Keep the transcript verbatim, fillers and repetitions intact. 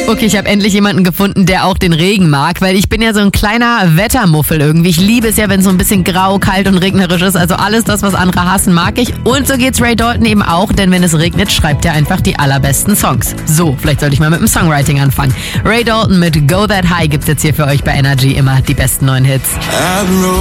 Okay, ich habe endlich jemanden gefunden, der auch den Regen mag, weil ich bin ja so ein kleiner Wettermuffel irgendwie. Ich liebe es ja, wenn es so ein bisschen grau, kalt und regnerisch ist. Also alles das, was andere hassen, mag ich. Und so geht's Ray Dalton eben auch, denn wenn es regnet, schreibt er einfach die allerbesten Songs. So, vielleicht sollte ich mal mit dem Songwriting anfangen. Ray Dalton mit Go That High gibt's jetzt hier für euch bei Energy immer die besten neuen Hits.